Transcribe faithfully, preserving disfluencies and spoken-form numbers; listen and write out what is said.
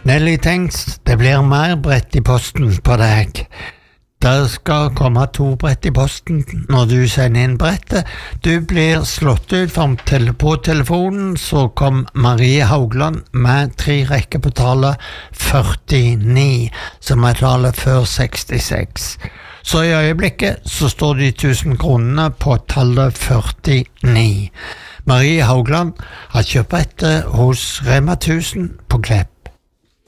Nelly Tengs, det blir mer brett i posten på deg. Det skal komme to brett i posten når du sender inn brettet. Du blir slått ut fra tele- på telefonen, så kom Marie Haugland med tre rekker på tallet førtini, som er tallet før sekstiseks. Så i øyeblikket så står de tusen kronene på tallet førtini. Marie Haugland har kjøpt brettet hos Rema tusen på Klepp.